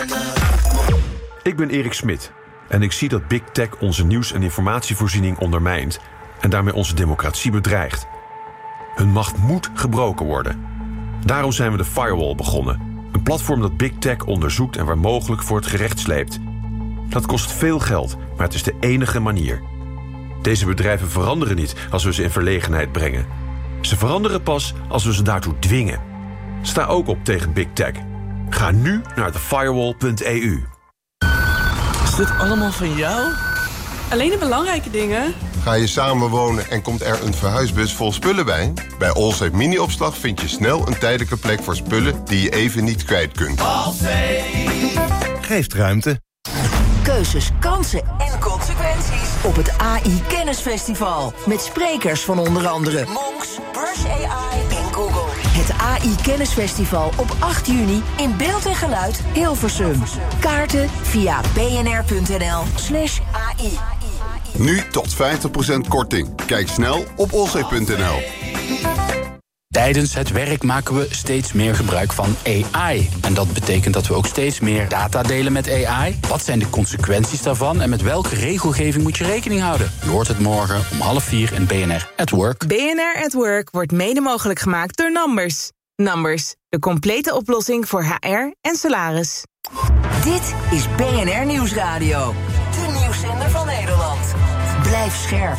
Ik ben Erik Smit en ik zie dat Big Tech onze nieuws- en informatievoorziening ondermijnt en daarmee onze democratie bedreigt. Hun macht moet gebroken worden. Daarom zijn we de Firewall begonnen. Een platform dat Big Tech onderzoekt en waar mogelijk voor het gerecht sleept. Dat kost veel geld, maar het is de enige manier. Deze bedrijven veranderen niet als we ze in verlegenheid brengen. Ze veranderen pas als we ze daartoe dwingen. Sta ook op tegen Big Tech. Ga nu naar thefirewall.eu. Is dit allemaal van jou? Alleen de belangrijke dingen. Ga je samenwonen en komt er een verhuisbus vol spullen bij? Bij Allsafe Mini-opslag vind je snel een tijdelijke plek voor spullen die je even niet kwijt kunt. Allsafe geeft ruimte. Keuzes, kansen en consequenties op het AI Kennisfestival. Met sprekers van onder andere Monks, Brush AI en Google. Het AI Kennisfestival op 8 juni in beeld en geluid Hilversum. Kaarten via bnr.nl/AI. Nu tot 50% korting. Kijk snel op allsafe.nl. Tijdens het werk maken we steeds meer gebruik van AI. En dat betekent dat we ook steeds meer data delen met AI. Wat zijn de consequenties daarvan en met welke regelgeving moet je rekening houden? Je hoort het morgen om 3:30 in BNR at Work. BNR at Work wordt mede mogelijk gemaakt door Numbers. Numbers, de complete oplossing voor HR en salaris. Dit is BNR Nieuwsradio. De nieuwszender van Nederland. Blijf scherp.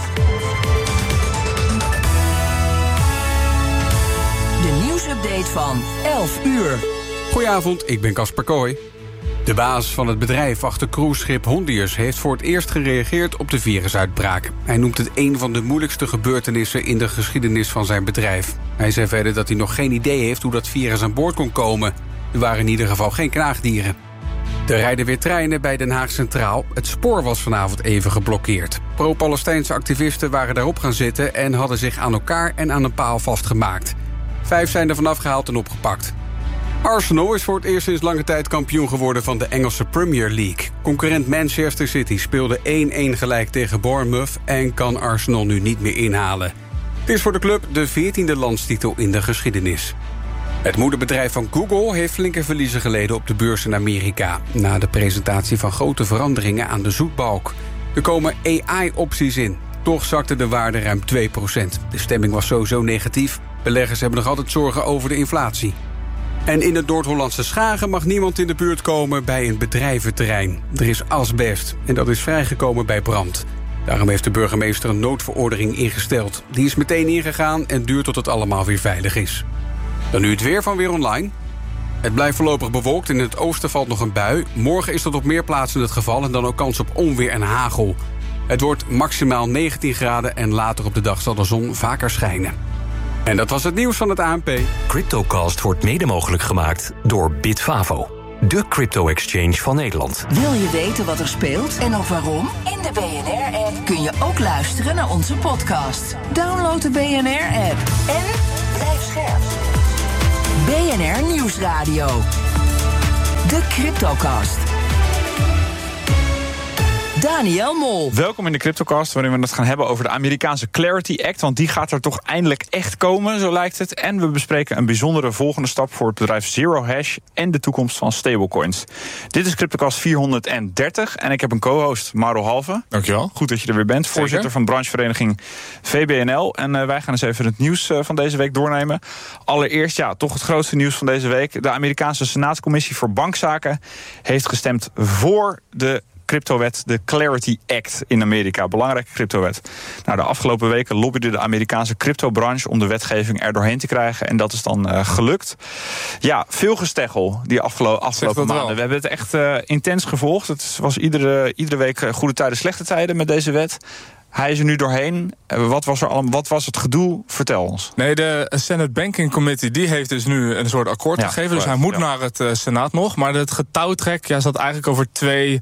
De nieuwsupdate van 11 uur. Goedenavond, ik ben Casper Kooi. De baas van het bedrijf achter cruiseschip Hondius heeft voor het eerst gereageerd op de virusuitbraak. Hij noemt het een van de moeilijkste gebeurtenissen in de geschiedenis van zijn bedrijf. Hij zei verder dat hij nog geen idee heeft hoe dat virus aan boord kon komen. Er waren in ieder geval geen knaagdieren. Er rijden weer treinen bij Den Haag Centraal. Het spoor was vanavond even geblokkeerd. Pro-Palestijnse activisten waren daarop gaan zitten en hadden zich aan elkaar en aan een paal vastgemaakt. 5 zijn er vanaf gehaald en opgepakt. Arsenal is voor het eerst sinds lange tijd kampioen geworden van de Engelse Premier League. Concurrent Manchester City speelde 1-1 gelijk tegen Bournemouth en kan Arsenal nu niet meer inhalen. Het is voor de club de 14e landstitel in de geschiedenis. Het moederbedrijf van Google heeft flinke verliezen geleden op de beurs in Amerika, na de presentatie van grote veranderingen aan de zoetbalk. Er komen AI-opties in. Toch zakte de waarde ruim 2%. De stemming was sowieso negatief. Beleggers hebben nog altijd zorgen over de inflatie. En in het Noord-Hollandse Schagen mag niemand in de buurt komen bij een bedrijventerrein. Er is asbest en dat is vrijgekomen bij brand. Daarom heeft de burgemeester een noodverordening ingesteld. Die is meteen ingegaan en duurt tot het allemaal weer veilig is. Dan nu het weer van Weer Online. Het blijft voorlopig bewolkt en in het oosten valt nog een bui. Morgen is dat op meer plaatsen het geval en dan ook kans op onweer en hagel. Het wordt maximaal 19 graden en later op de dag zal de zon vaker schijnen. En dat was het nieuws van het ANP. CryptoCast wordt mede mogelijk gemaakt door Bitfavo, de crypto-exchange van Nederland. Wil je weten wat er speelt en ook waarom? In de BNR-app kun je ook luisteren naar onze podcast. Download de BNR-app en blijf scherp. BNR Nieuwsradio. De CryptoCast. Daniel Mol. Welkom in de CryptoCast, waarin we het gaan hebben over de Amerikaanse Clarity Act. Want die gaat er toch eindelijk echt komen, zo lijkt het. En we bespreken een bijzondere volgende stap voor het bedrijf Zero Hash en de toekomst van stablecoins. Dit is CryptoCast 430 en ik heb een co-host, Mauro Halve. Dankjewel. Goed dat je er weer bent. Zeker. Voorzitter van branchevereniging VBNL. En wij gaan eens even het nieuws van deze week doornemen. Allereerst, toch het grootste nieuws van deze week. De Amerikaanse Senaatscommissie voor Bankzaken heeft gestemd voor de cryptowet, de Clarity Act in Amerika. Belangrijke cryptowet. Nou, de afgelopen weken lobbyde de Amerikaanse cryptobranche om de wetgeving er doorheen te krijgen. En dat is dan gelukt. Ja, veel gesteggel die afgelopen maanden. We hebben het echt intens gevolgd. Het was iedere week goede tijden, slechte tijden met deze wet. Hij is er nu doorheen. Wat was het gedoe? Vertel ons. Nee, de Senate Banking Committee die heeft dus nu een soort akkoord gegeven. Dus hij moet naar het Senaat nog. Maar het getouwtrek zat eigenlijk over 2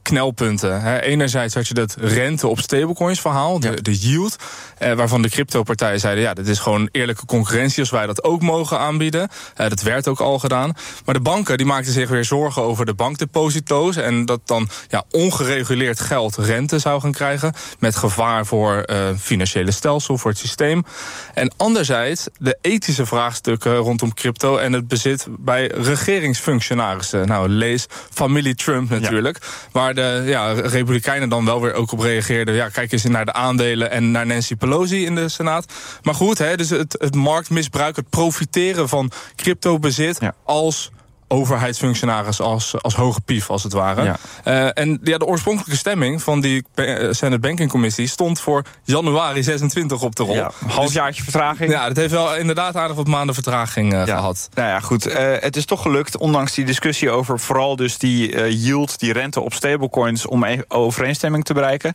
knelpunten. Enerzijds had je dat rente op stablecoins verhaal, de yield, waarvan de cryptopartijen zeiden, dit is gewoon eerlijke concurrentie als wij dat ook mogen aanbieden. Dat werd ook al gedaan. Maar de banken die maakten zich weer zorgen over de bankdeposito's en dat dan ongereguleerd geld rente zou gaan krijgen met gevaar voor financiële stelsel, voor het systeem. En anderzijds de ethische vraagstukken rondom crypto en het bezit bij regeringsfunctionarissen. Nou, lees familie Trump natuurlijk. Waar de Republikeinen dan wel weer ook op reageerden. Kijk eens naar de aandelen en naar Nancy Pelosi in de Senaat. Maar goed, dus het marktmisbruik, het profiteren van cryptobezit als overheidsfunctionaris, als hoge pief als het ware. En de oorspronkelijke stemming van die Senate Banking Committee stond voor januari 26 op de rol. Een halfjaartje vertraging. Ja, dat heeft wel inderdaad aardig wat maanden vertraging gehad. Nou ja, goed. Het is toch gelukt, ondanks die discussie over vooral dus die yield, die rente op stablecoins, om overeenstemming te bereiken.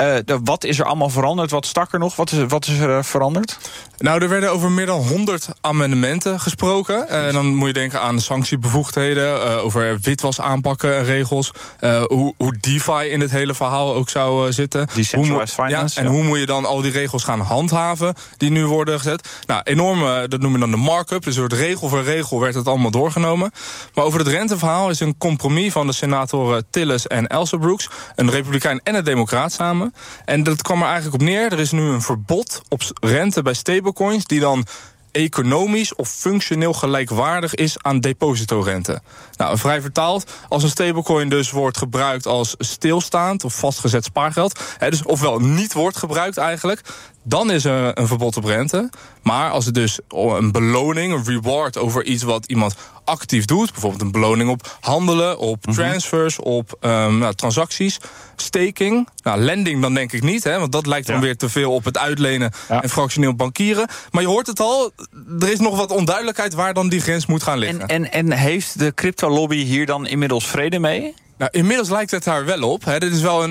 Wat is er allemaal veranderd? Wat stak er nog? Wat is er veranderd? Nou, er werden over meer dan 100 amendementen gesproken. Dan moet je denken aan sanctiebevoegdheden, over witwas aanpakken en regels, hoe DeFi in het hele verhaal ook zou zitten. Decentralized finance. En hoe moet je dan al die regels gaan handhaven die nu worden gezet? Nou, enorme, dat noemen we dan de markup. Dus door regel voor regel werd het allemaal doorgenomen. Maar over het renteverhaal is een compromis van de senatoren Tillis en Elsebrooks, een republikein en een democraat samen. En dat kwam er eigenlijk op neer. Er is nu een verbod op rente bij stablecoins die dan economisch of functioneel gelijkwaardig is aan depositorente. Nou, vrij vertaald, als een stablecoin dus wordt gebruikt als stilstaand of vastgezet spaargeld, dus ofwel niet wordt gebruikt eigenlijk, dan is er een verbod op rente. Maar als het dus een beloning, een reward over iets wat iemand actief doet, bijvoorbeeld een beloning op handelen, op transfers, op transacties, staking, lending dan denk ik niet, want dat lijkt dan weer te veel op het uitlenen en fractioneel bankieren. Maar je hoort het al, er is nog wat onduidelijkheid waar dan die grens moet gaan liggen. En heeft de crypto-lobby hier dan inmiddels vrede mee? Nou, inmiddels lijkt het daar wel op. Dit is wel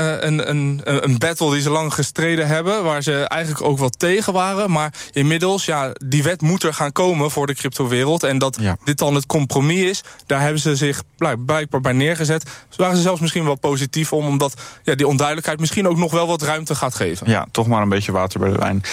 een battle die ze lang gestreden hebben, waar ze eigenlijk ook wel tegen waren. Maar inmiddels, die wet moet er gaan komen voor de cryptowereld. En dat dit dan het compromis is, daar hebben ze zich blijkbaar bij neergezet. Dus waren ze zelfs misschien wel positief omdat die onduidelijkheid misschien ook nog wel wat ruimte gaat geven. Ja, toch maar een beetje water bij de wijn.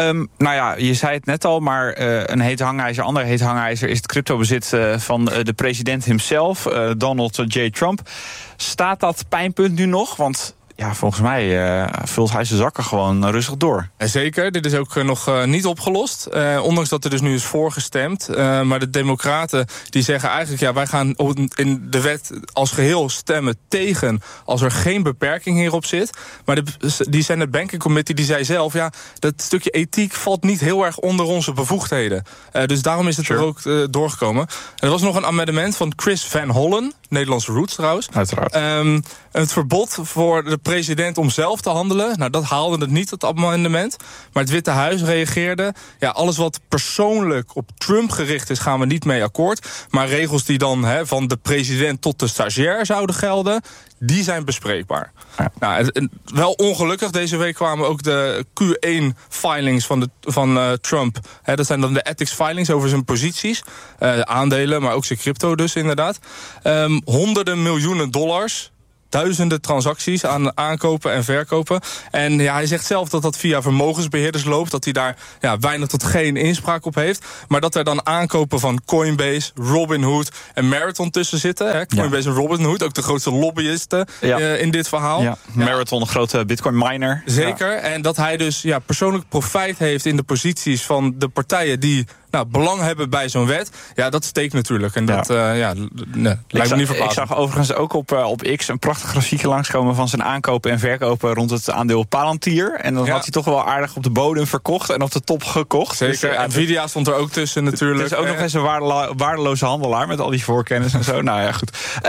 Je zei het net al, maar een heet hangijzer, ander heet hangijzer is het cryptobezit van de president himself, Donald J. Trump. Staat dat pijnpunt nu nog? Want volgens mij vult hij zijn zakken gewoon rustig door. Zeker, dit is ook nog niet opgelost. Ondanks dat er dus nu is voorgestemd. Maar de democraten die zeggen eigenlijk, wij gaan in de wet als geheel stemmen tegen als er geen beperking hierop zit. Maar die Senate Banking Committee die zei zelf, dat stukje ethiek valt niet heel erg onder onze bevoegdheden. Dus daarom is het er ook doorgekomen. Er was nog een amendement van Chris Van Hollen, Nederlandse roots trouwens. Uiteraard. Het verbod voor de president om zelf te handelen. Nou, dat haalde het niet, het amendement. Maar het Witte Huis reageerde, alles wat persoonlijk op Trump gericht is, gaan we niet mee akkoord. Maar regels die dan van de president tot de stagiair zouden gelden, die zijn bespreekbaar. Ja. Nou, wel ongelukkig, deze week kwamen ook de Q1-filings van Trump. Dat zijn dan de ethics filings over zijn posities. Aandelen, maar ook zijn crypto dus inderdaad. Honderden miljoenen dollars. Duizenden transacties aan aankopen en verkopen. En hij zegt zelf dat dat via vermogensbeheerders loopt. Dat hij daar weinig tot geen inspraak op heeft. Maar dat er dan aankopen van Coinbase, Robinhood en Marathon tussen zitten. Coinbase en Robinhood, ook de grootste lobbyisten in dit verhaal. Ja. Marathon, een grote bitcoin miner. Zeker. En dat hij dus persoonlijk profijt heeft in de posities van de partijen die belang hebben bij zo'n wet. Ja, dat steekt natuurlijk. En dat lijkt me niet verbaasd. Ik zag overigens ook op X een prachtig grafiekje langskomen van zijn aankopen en verkopen rond het aandeel Palantir. En dan had hij toch wel aardig op de bodem verkocht en op de top gekocht. Zeker. Dus, Nvidia stond er ook tussen natuurlijk. Het is ook nog eens een waardeloze handelaar met al die voorkennis en zo. Nou ja, goed.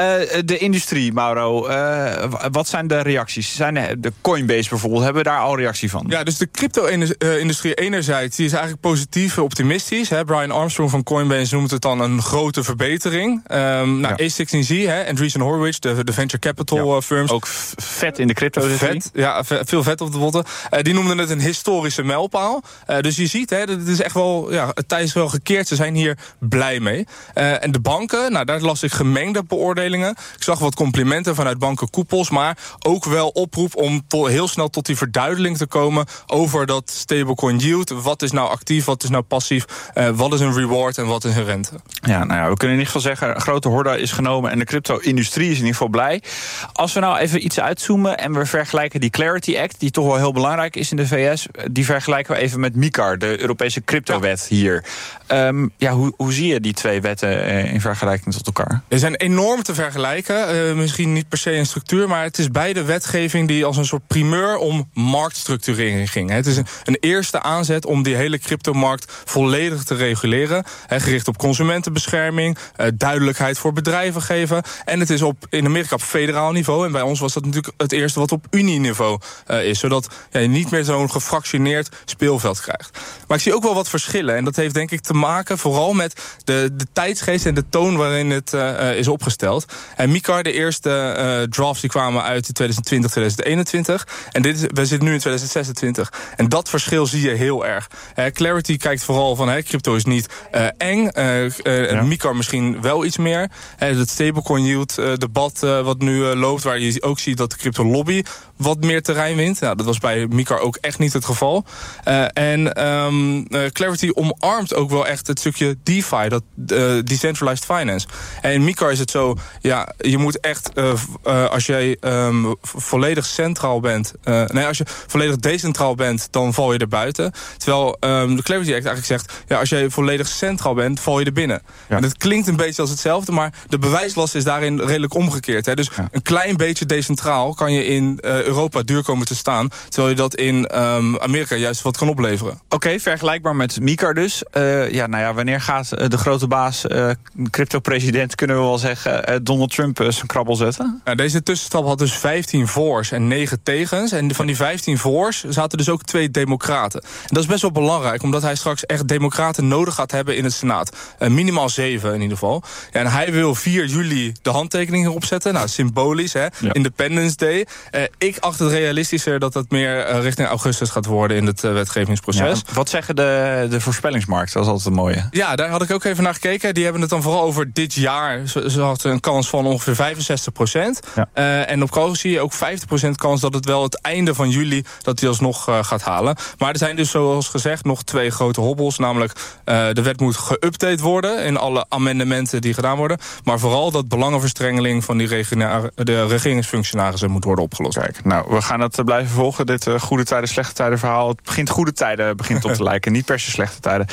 De industrie, Mauro. Wat zijn de reacties? Zijn de Coinbase bijvoorbeeld, hebben we daar al reactie van? Ja, dus de crypto-industrie enerzijds, die is eigenlijk positief, optimistisch. Brian Armstrong van Coinbase noemt het dan een grote verbetering. A16Z, Andreessen Horowitz, de venture capital firms. Ook vet in de crypto. Veel vet op de botten. Die noemden het een historische mijlpaal. Dus je ziet, het is echt wel, het tij is wel gekeerd. Ze zijn hier blij mee. En de banken, daar las ik gemengde beoordelingen. Ik zag wat complimenten vanuit bankenkoepels, maar ook wel oproep om heel snel tot die verduidelijking te komen over dat stablecoin yield. Wat is nou actief, wat is nou passief, wat is een reward en wat is een rente? Ja, we kunnen in ieder geval zeggen, een grote horde is genomen en de crypto-industrie is in ieder geval blij. Als we nou even iets uitzoomen en we vergelijken die Clarity Act, die toch wel heel belangrijk is in de VS, die vergelijken we even met MiCAR, de Europese cryptowet hier. Hoe zie je die twee wetten in vergelijking tot elkaar? Ze zijn enorm te vergelijken. Misschien niet per se in structuur, maar het is beide wetgeving die als een soort primeur om marktstructurering ging. Het is een eerste aanzet om die hele cryptomarkt volledig te reguleren. Gericht op consumentenbescherming, duidelijkheid voor bedrijven geven. En het is in Amerika op federaal niveau. En bij ons was dat natuurlijk het eerste wat op unieniveau is. Zodat je niet meer zo'n gefractioneerd speelveld krijgt. Maar ik zie ook wel wat verschillen. En dat heeft denk ik te maken vooral met de tijdsgeest en de toon waarin het is opgesteld. En MiCAR, de eerste drafts die kwamen uit in 2020, 2021. En we zitten nu in 2026. En dat verschil zie je heel erg. Clarity kijkt vooral van crypto is niet eng. MiCAR misschien wel iets meer. Het stablecoin yield debat wat nu loopt, waar je ook ziet dat de crypto lobby wat meer terrein wint. Dat was bij MiCAR ook echt niet het geval. Clarity omarmt ook wel echt het stukje DeFi, dat decentralized finance. En in MiCAR is het zo, je moet echt, als jij volledig centraal bent, als je volledig decentraal bent, dan val je er buiten. Terwijl de Clarity Act eigenlijk zegt, als jij volledig centraal bent, val je er binnen. Ja. En het klinkt een beetje als hetzelfde, maar de bewijslast is daarin redelijk omgekeerd. Dus een klein beetje decentraal kan je in Europa duur komen te staan, terwijl je dat in Amerika juist wat kan opleveren. Oké, vergelijkbaar met MiCAR dus. Wanneer gaat de grote baas, crypto-president, kunnen we wel zeggen, Donald Trump zijn krabbel zetten? Deze tussenstap had dus 15 voor's en 9 tegens. En van die 15 voor's zaten dus ook 2 democraten. En dat is best wel belangrijk, omdat hij straks echt democraten nodig gaat hebben in het Senaat. Minimaal 7 in ieder geval. En hij wil 4 juli de handtekening erop zetten. Symbolisch, Independence Day. Ik acht het realistischer dat het meer richting augustus gaat worden in het wetgevingsproces. Ja, wat zeggen de voorspellingsmarkt? Dat is altijd een mooie. Ja, daar had ik ook even naar gekeken. Die hebben het dan vooral over dit jaar. Ze hadden een kans van ongeveer 65%. Ja. En op Koos zie je ook 50% kans dat het wel het einde van juli dat hij alsnog gaat halen. Maar er zijn dus zoals gezegd nog 2 grote hobbels. Namelijk de wet moet geüpdate worden in alle amendementen die gedaan worden. Maar vooral dat belangenverstrengeling van de regeringsfunctionarissen moet worden opgelost. Kijk, we gaan het blijven volgen. Dit goede tijden, slechte tijden verhaal. Het begint goede tijden op te lijken. Niet per se slechte tijden.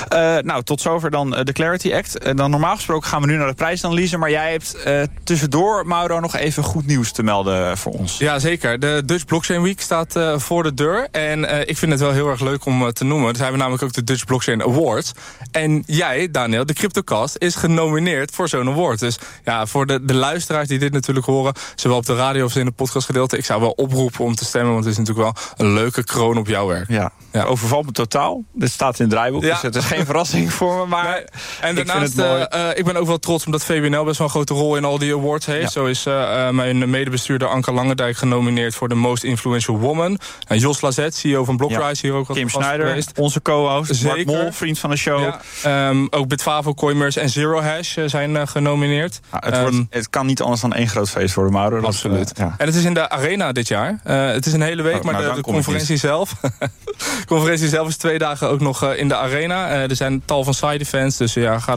Tot zover dan de Clarity Act. Dan normaal gesproken gaan we nu naar de prijsanalyse. Maar jij hebt tussendoor, Mauro, nog even goed nieuws te melden voor ons. Ja, zeker. De Dutch Blockchain Week staat voor de deur. En ik vind het wel heel erg leuk om te noemen. Er zijn we namelijk ook de Dutch Blockchain Awards. En jij, Daniel, de CryptoCast, is genomineerd voor zo'n award. Dus voor de luisteraars die dit natuurlijk horen, zowel op de radio als in het podcastgedeelte, ik zou wel oproepen om te stemmen, want het is natuurlijk wel een leuke kroon op jouw werk. Ja. Overvalt me totaal. Dit staat in het draaiboek, dus het is geen verrassing voor me. Maar en daarnaast, ik ben ook wel trots omdat VWNL best wel een grote rol in al die awards heeft. Ja. Zo is mijn medebestuurder Anke Langendijk genomineerd voor de Most Influential Woman. En Jos Lazet, CEO van Blockrise, hier ook wat Kim Schneider, geweest. Onze co-host. Mark Mol, vriend van de show. Ja. Ook Bitfavo, Coinmerce en Zero Hash zijn genomineerd. Het kan niet anders dan één groot feest worden, Mauro. Absoluut. En het is in de Arena dit jaar. Het is een hele week, maar de conferentie zelf de conferentie zelf is 2 dagen ook nog in de Arena. Er zijn tal van side events, dus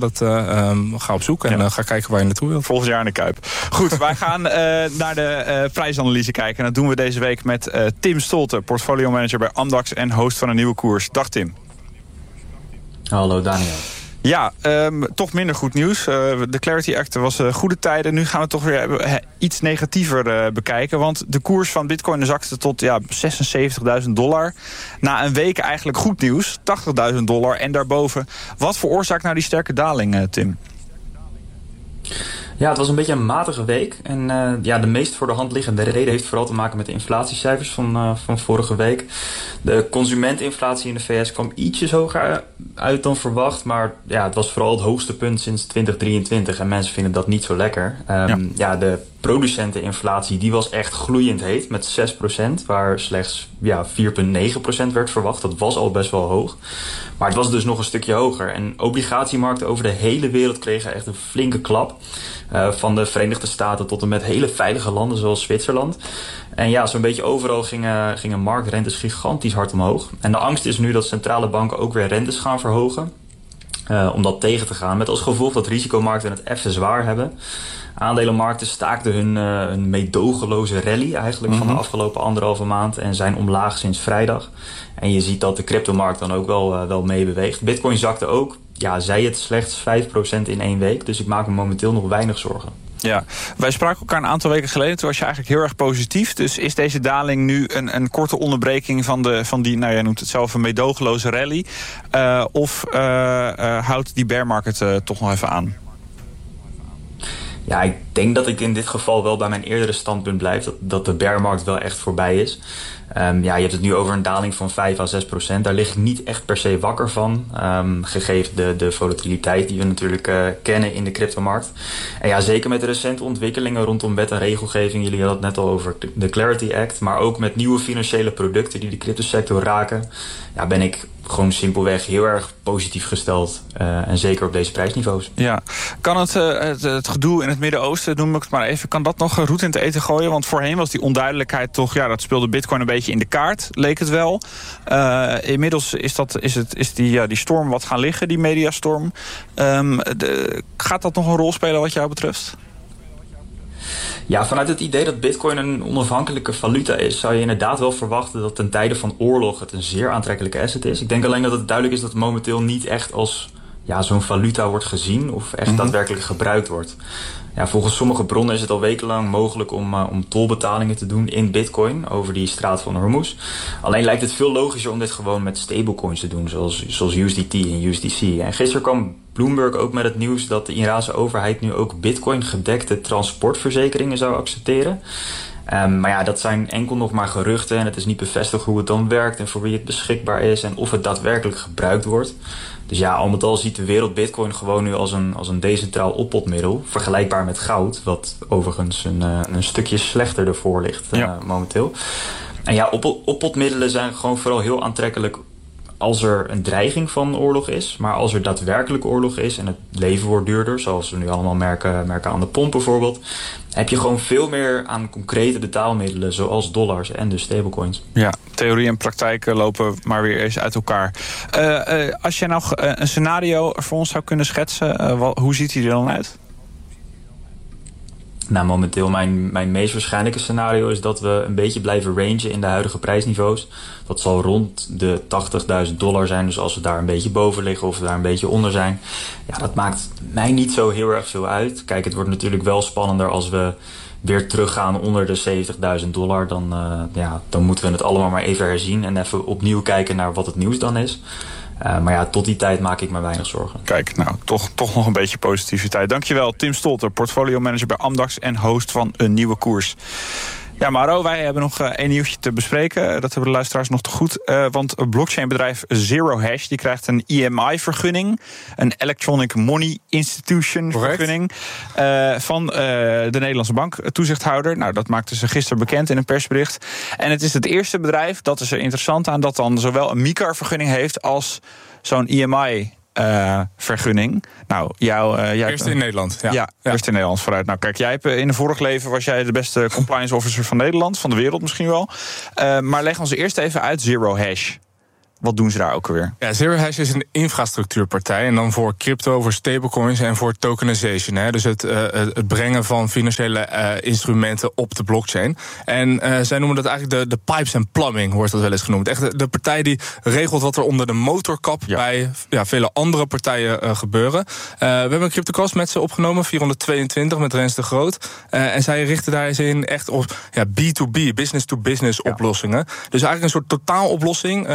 ga op zoek en ga kijken waar je naartoe wilt. Volgend jaar in de Kuip. Goed, wij gaan naar de prijsanalyse kijken. En dat doen we deze week met Tim Stolte, portfolio manager bij Amdax en host van Een Nieuwe Koers. Dag Tim. Hallo Daniel. Ja, toch minder goed nieuws. De Clarity Act was goede tijden. Nu gaan we toch weer iets negatiever bekijken. Want de koers van Bitcoin zakte tot $76.000. Na een week eigenlijk goed nieuws. $80.000 en daarboven. Wat veroorzaakt nou die sterke daling, Tim? Ja, het was een beetje een matige week. En de meest voor de hand liggende reden heeft vooral te maken met de inflatiecijfers van vorige week. De consumenteninflatie in de VS kwam ietsjes hoger uit dan verwacht. Maar ja, het was vooral het hoogste punt sinds 2023. En mensen vinden dat niet zo lekker. De producenteninflatie die was echt gloeiend heet met 6%. Waar slechts 4,9% werd verwacht. Dat was al best wel hoog. Maar het was dus nog een stukje hoger. En obligatiemarkten over de hele wereld kregen echt een flinke klap. Van de Verenigde Staten tot en met hele veilige landen zoals Zwitserland. En ja, zo'n beetje overal gingen marktrentes gigantisch hard omhoog. En de angst is nu dat centrale banken ook weer rentes gaan verhogen. Om dat tegen te gaan. Met als gevolg dat risicomarkten het even zwaar hebben. Aandelenmarkten staakten hun meedogenloze rally eigenlijk van de afgelopen 1,5 maand. En zijn omlaag sinds vrijdag. En je ziet dat de cryptomarkt dan ook wel meebeweegt. Bitcoin zakte ook. Ja, zij het slechts 5% in 1 week. Dus ik maak me momenteel nog weinig zorgen. Ja, wij spraken elkaar een aantal weken geleden. Toen was je eigenlijk heel erg positief. Dus is deze daling nu een korte onderbreking van die, nou jij noemt het zelf een meedogenloze rally? Of houdt die bear market toch nog even aan? Ja, ik denk dat ik in dit geval wel bij mijn eerdere standpunt blijf. Dat de bearmarkt wel echt voorbij is. Je hebt het nu over een daling van 5-6%. Daar lig ik niet echt per se wakker van. Gegeven de volatiliteit die we natuurlijk kennen in de cryptomarkt. En ja, zeker met de recente ontwikkelingen rondom wet en regelgeving. Jullie hadden het net al over de Clarity Act. Maar ook met nieuwe financiële producten die de cryptosector raken. Ja, ben ik gewoon simpelweg heel erg positief gesteld. En zeker op deze prijsniveaus. Ja, kan het gedoe in het Midden-Oosten, noem ik het maar even, kan dat nog roet in het eten gooien? Want voorheen was die onduidelijkheid toch, ja, dat speelde Bitcoin een beetje in de kaart, leek het wel. Inmiddels is die storm wat gaan liggen, die mediastorm. Gaat dat nog een rol spelen wat jou betreft? Ja, vanuit het idee dat Bitcoin een onafhankelijke valuta is, zou je inderdaad wel verwachten dat ten tijde van oorlog het een zeer aantrekkelijke asset is. Ik denk alleen dat het duidelijk is dat het momenteel niet echt als zo'n valuta wordt gezien of echt daadwerkelijk gebruikt wordt. Ja, volgens sommige bronnen is het al wekenlang mogelijk om tolbetalingen te doen in Bitcoin over die straat van Hormuz. Alleen lijkt het veel logischer om dit gewoon met stablecoins te doen, zoals USDT en USDC. En gisteren kwam Bloomberg ook met het nieuws dat de Iraanse overheid nu ook Bitcoin gedekte transportverzekeringen zou accepteren. Maar ja, dat zijn enkel nog maar geruchten en het is niet bevestigd hoe het dan werkt en voor wie het beschikbaar is en of het daadwerkelijk gebruikt wordt. Dus ja, al met al ziet de wereld Bitcoin gewoon nu als een decentraal oppotmiddel, vergelijkbaar met goud, wat overigens een stukje slechter ervoor ligt momenteel. En ja, oppotmiddelen zijn gewoon vooral heel aantrekkelijk als er een dreiging van oorlog is. Maar als er daadwerkelijk oorlog is en het leven wordt duurder, zoals we nu allemaal merken aan de pomp bijvoorbeeld, heb je gewoon veel meer aan concrete betaalmiddelen, zoals dollars en dus stablecoins. Ja, theorie en praktijk lopen maar weer eens uit elkaar. Als je nog een scenario voor ons zou kunnen schetsen, hoe ziet die er dan uit? Nou, momenteel mijn meest waarschijnlijke scenario is dat we een beetje blijven rangen in de huidige prijsniveaus. Dat zal rond de $80.000 zijn. Dus als we daar een beetje boven liggen of we daar een beetje onder zijn. Ja, dat maakt mij niet zo heel erg veel uit. Kijk, het wordt natuurlijk wel spannender als we weer teruggaan onder de $70.000. Dan moeten we het allemaal maar even herzien en even opnieuw kijken naar wat het nieuws dan is. Maar ja, tot die tijd maak ik me weinig zorgen. Kijk, nou, toch nog een beetje positiviteit. Dankjewel, Tim Stolter, portfolio manager bij Amdax en host van Een Nieuwe Koers. Ja, Maro, wij hebben nog 1 nieuwtje te bespreken. Dat hebben de luisteraars nog te goed. Want blockchainbedrijf Zero Hash die krijgt een EMI-vergunning. Een Electronic Money Institution vergunning. Van de Nederlandse bank, toezichthouder. Nou, dat maakten ze gisteren bekend in een persbericht. En het is het eerste bedrijf, dat is er interessant aan, dat dan zowel een MiCAR-vergunning heeft als zo'n EMI vergunning. Nou, eerst in Nederland. Ja, eerst in Nederland vooruit. Nou, kijk, jij hebt in een vorig leven was jij de beste compliance officer van Nederland, van de wereld misschien wel. Maar leg ons eerst even uit Zero Hash. Wat doen ze daar ook alweer? Ja, Zero Hash is een infrastructuurpartij. En dan voor crypto, voor stablecoins en voor tokenization. Hè. Dus het brengen van financiële instrumenten op de blockchain. En zij noemen dat eigenlijk de pipes and plumbing, wordt dat wel eens genoemd. Echt de partij die regelt wat er onder de motorkap bij vele andere partijen gebeuren. We hebben een CryptoCast met ze opgenomen, 422, met Rens de Groot. En zij richten daar eens in echt op B2B, business-to-business oplossingen. Dus eigenlijk een soort totaaloplossing. De infrastructuur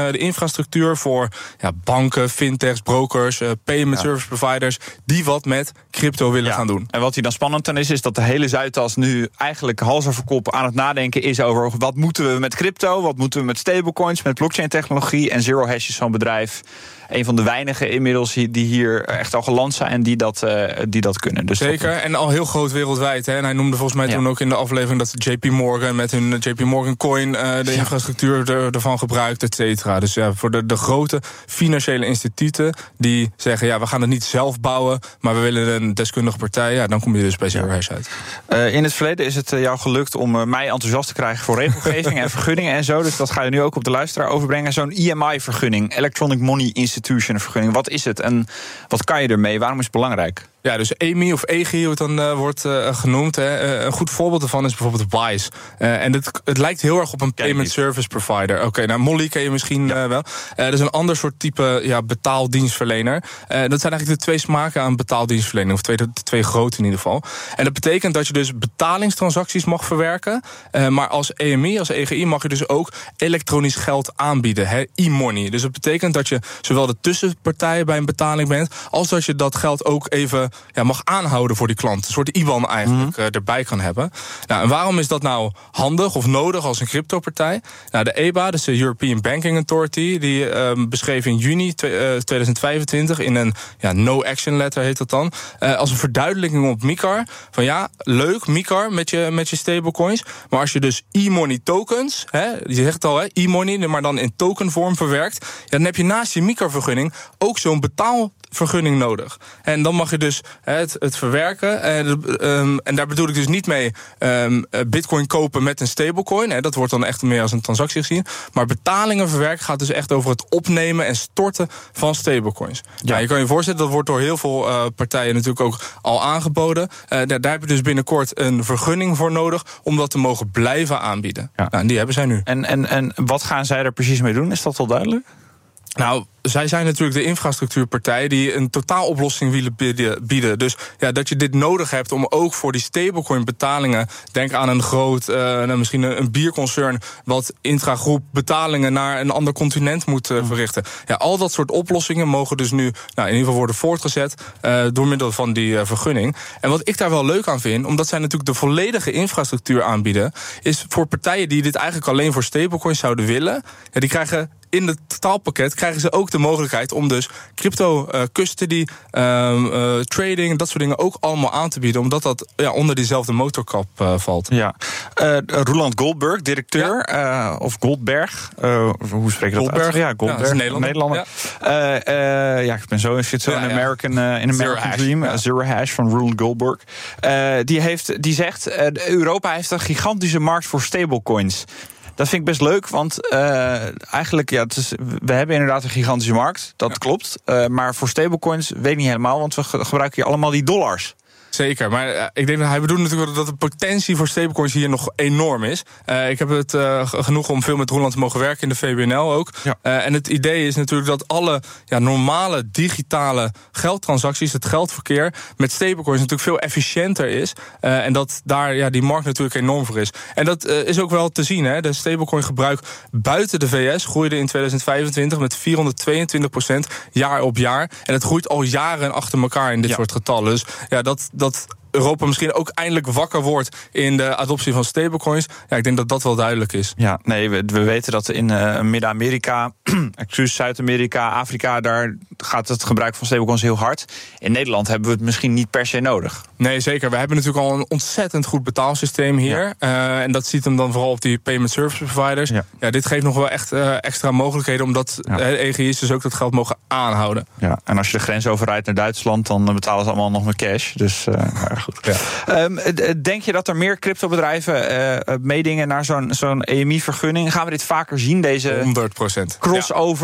infrastructuur voor banken, fintechs, brokers, payment service providers die wat met crypto willen gaan doen. En wat hier dan spannend aan is dat de hele Zuidas nu eigenlijk hals over kop aan het nadenken is over wat moeten we met crypto, wat moeten we met stablecoins, met blockchain technologie en Zero Hash is zo'n bedrijf. Een van de weinigen inmiddels die hier echt al geland zijn en die dat kunnen. Dus zeker, en al heel groot wereldwijd. Hè. En hij noemde volgens mij toen ook in de aflevering dat JP Morgan met hun JP Morgan Coin de infrastructuur ervan gebruikt, et cetera. Dus voor de grote financiële instituten die zeggen, we gaan het niet zelf bouwen, maar we willen een deskundige partij, dan kom je dus bij Zero Hash uit. In het verleden is het jou gelukt om mij enthousiast te krijgen voor regelgeving en vergunningen en zo. Dus dat ga je nu ook op de luisteraar overbrengen. Zo'n EMI-vergunning, Electronic Money Institution vergunning. Wat is het en wat kan je ermee? Waarom is het belangrijk? Ja, dus EMI of EGI, hoe het dan wordt genoemd. Een goed voorbeeld daarvan is bijvoorbeeld Wise. En het lijkt heel erg op een payment service provider. Oké, Molly ken je misschien wel. Dat is een ander soort type betaaldienstverlener. Dat zijn eigenlijk de twee smaken aan betaaldienstverlening. Of de twee grote in ieder geval. En dat betekent dat je dus betalingstransacties mag verwerken. Maar als EMI, als EGI, mag je dus ook elektronisch geld aanbieden. E-money. Dus dat betekent dat je zowel de tussenpartij bij een betaling bent, als dat je dat geld ook even mag aanhouden voor die klant. Een soort IBAN eigenlijk erbij kan hebben. Nou, en waarom is dat nou handig of nodig als een cryptopartij? Nou, de EBA, dus de European Banking Authority, die beschreef in juni 2025 in een no-action letter heet dat dan, als een verduidelijking op MiCAR van leuk MiCAR met je stablecoins, maar als je dus e-money tokens, je zegt het al, e-money, maar dan in tokenvorm verwerkt, dan heb je naast je MiCAR-vergunning ook zo'n betaalvergunning nodig. En dan mag je dus het verwerken. En daar bedoel ik dus niet mee bitcoin kopen met een stablecoin. Dat wordt dan echt meer als een transactie gezien. Maar betalingen verwerken gaat dus echt over het opnemen en storten van stablecoins. Ja. Je kan je voorstellen, dat wordt door heel veel partijen natuurlijk ook al aangeboden. Daar heb je dus binnenkort een vergunning voor nodig om dat te mogen blijven aanbieden. Ja. Nou, en die hebben zij nu. En wat gaan zij er precies mee doen? Is dat al duidelijk? Nou, zij zijn natuurlijk de infrastructuurpartij die een totaaloplossing willen bieden. Dus dat je dit nodig hebt om ook voor die stablecoin betalingen, denk aan een groot, misschien een bierconcern wat intragroep betalingen naar een ander continent moet verrichten. Ja, al dat soort oplossingen mogen dus nu in ieder geval worden voortgezet door middel van die vergunning. En wat ik daar wel leuk aan vind, omdat zij natuurlijk de volledige infrastructuur aanbieden, is voor partijen die dit eigenlijk alleen voor stablecoins zouden willen, die krijgen in het totaalpakket krijgen ze ook de mogelijkheid om dus crypto custody, trading, dat soort dingen ook allemaal aan te bieden, omdat dat onder diezelfde motorkap valt. Ja. Roland Goldberg, directeur, of Goldberg, hoe spreek je dat uit? Ja, Goldberg, ja, Nederlander. Ja. Ik ben zo, zit zo in American Dream, Zero Hash van Roland Goldberg. Die zegt, Europa heeft een gigantische markt voor stablecoins. Dat vind ik best leuk, want eigenlijk, we hebben inderdaad een gigantische markt. Dat klopt. Maar voor stablecoins weet ik niet helemaal, want we gebruiken hier allemaal die dollars. Zeker, maar ik denk dat hij bedoelt natuurlijk dat de potentie voor stablecoins hier nog enorm is. Ik heb het genoeg om veel met Roland te mogen werken in de VBNL ook. Ja. En het idee is natuurlijk dat alle normale digitale geldtransacties, het geldverkeer met stablecoins natuurlijk veel efficiënter is. En dat daar die markt natuurlijk enorm voor is. En dat is ook wel te zien. Hè. De stablecoin gebruik buiten de VS groeide in 2025 met 422% jaar op jaar. En het groeit al jaren achter elkaar in dit soort getallen. Dus dat Europa misschien ook eindelijk wakker wordt in de adoptie van stablecoins. Ja, ik denk dat dat wel duidelijk is. Ja, nee, we weten dat in Midden-Amerika, Zuid-Amerika, Afrika, daar gaat het gebruik van stablecoins heel hard. In Nederland hebben we het misschien niet per se nodig. Nee, zeker. We hebben natuurlijk al een ontzettend goed betaalsysteem hier. Ja. En dat ziet hem dan vooral op die payment service providers. Ja, dit geeft nog wel echt extra mogelijkheden, omdat EGI's dus ook dat geld mogen aanhouden. Ja, en als je de grens overrijdt naar Duitsland, dan betalen ze allemaal nog met cash. Dus goed. Ja. Denk je dat er meer cryptobedrijven meedingen naar zo'n EMI-vergunning? Gaan we dit vaker zien, deze 100%. crossover?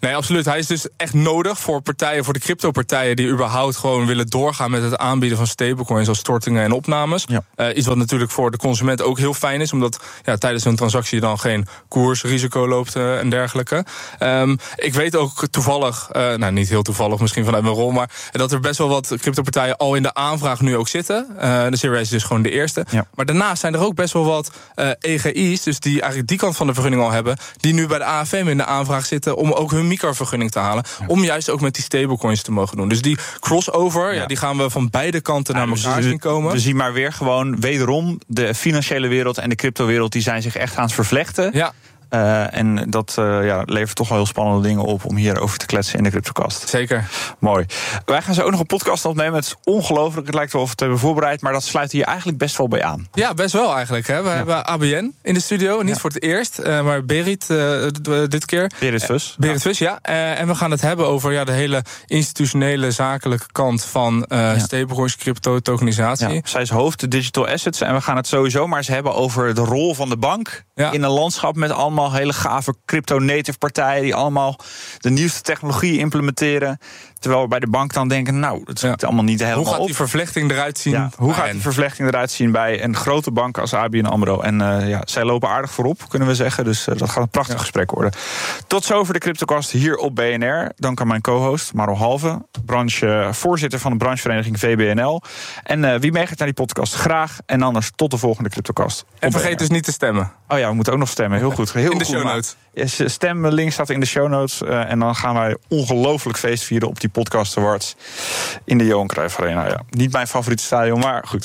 Nee, absoluut. Hij is dus echt nodig voor partijen, voor de crypto-partijen die überhaupt gewoon willen doorgaan met het aanbieden van stablecoins als stortingen en opnames. Ja. Iets wat natuurlijk voor de consument ook heel fijn is, omdat tijdens een transactie je dan geen koersrisico loopt en dergelijke. Ik weet ook toevallig, niet heel toevallig misschien vanuit mijn rol, maar dat er best wel wat crypto-partijen al in de aanvraag nu ook zitten. De Series is dus gewoon de eerste. Ja. Maar daarnaast zijn er ook best wel wat EGI's, dus die eigenlijk die kant van de vergunning al hebben, die nu bij de AFM in de aanvraag zitten om ook hun microvergunning te halen, om juist ook met die stablecoins te mogen doen. Dus die crossover, die gaan we van beide kanten naar elkaar zien komen. We zien maar weer gewoon wederom de financiële wereld en de cryptowereld, die zijn zich echt aan het vervlechten. Ja. En dat levert toch wel heel spannende dingen op om hierover te kletsen in de CryptoCast. Zeker. Mooi. Wij gaan zo ook nog een podcast opnemen. Het is ongelooflijk. Het lijkt wel of we het hebben voorbereid, maar dat sluit hier eigenlijk best wel bij aan. Ja, best wel eigenlijk. Hè. We hebben ABN in de studio. Niet voor het eerst, maar Berit dit keer. Berit Vus. Berit Vus, ja. En we gaan het hebben over de hele institutionele, zakelijke kant van stablecoins, crypto, tokenisatie. Ja. Zij is hoofd digital assets en we gaan het sowieso maar eens hebben over de rol van de bank in een landschap met allemaal hele gave crypto-native partijen die allemaal de nieuwste technologie implementeren. Terwijl we bij de bank dan denken, het zit allemaal niet helemaal op. Hoe gaat die vervlechting eruit zien? Ja, hoe gaat die vervlechting eruit zien bij een grote bank als ABN AMRO? En zij lopen aardig voorop, kunnen we zeggen. Dus dat gaat een prachtig gesprek worden. Tot zover de CryptoCast hier op BNR. Dank aan mijn co-host, Maro Halve, voorzitter van de branchevereniging VBNL. En wie meegaat naar die podcast, graag. En anders tot de volgende CryptoCast. En vergeet dus niet te stemmen. Oh ja, we moeten ook nog stemmen. Heel goed. Heel in de goed, show notes. Stemlink staat in de show notes. En dan gaan wij ongelooflijk feest vieren op die Podcast Awards in de Johan Cruijff Arena. Ja, niet mijn favoriete stadion, maar goed.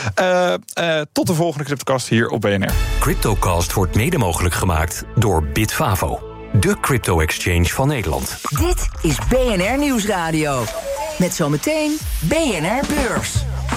Tot de volgende CryptoCast hier op BNR. CryptoCast wordt mede mogelijk gemaakt door Bitfavo, de crypto-exchange van Nederland. Dit is BNR Nieuwsradio. Met zometeen BNR Beurs.